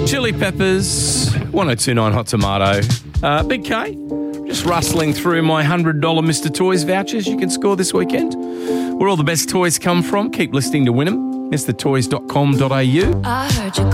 Chili Peppers, 1029 Hot Tomato. Big K, just rustling through my $100 Mr. Toys vouchers you can score this weekend. Where all the best toys come from. Keep listening to win them. MrToys.com.au. I heard you